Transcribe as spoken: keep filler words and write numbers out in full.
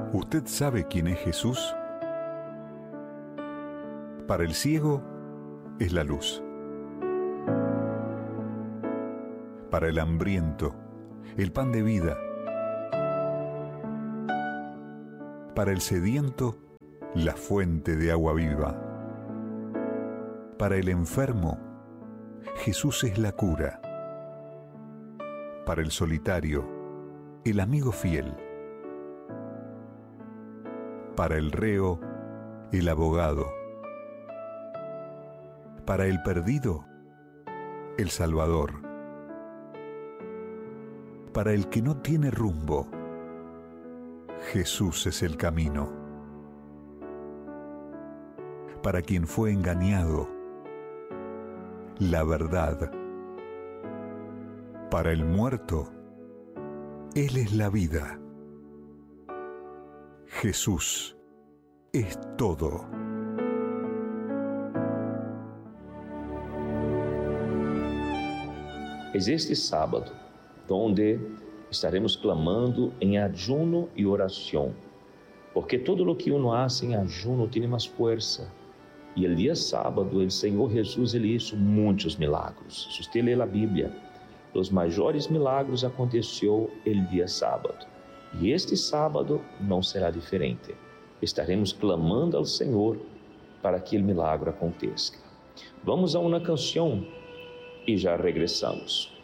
¿Usted sabe quién es Jesús? Para el ciego es la luz. Para el hambriento, el pan de vida. Para el sediento, la fuente de agua viva. Para el enfermo, Jesús es la cura. Para el solitario, el amigo fiel. Para el reo, el abogado. Para el perdido, el Salvador. Para el que no tiene rumbo, Jesús es el camino. Para quien fue engañado, la verdad. Para el muerto, Él es la vida. Jesús es todo. Es este sábado donde estaremos clamando em ayuno e oração, porque todo lo que uno hace em ayuno tem mais força. E el dia sábado, o Senhor Jesus, ele hizo muitos milagros. Se você lê a Bíblia, os maiores milagros aconteceu el dia sábado. E este sábado não será diferente. Estaremos clamando ao Senhor para que o milagre aconteça. Vamos a uma canção e já regressamos.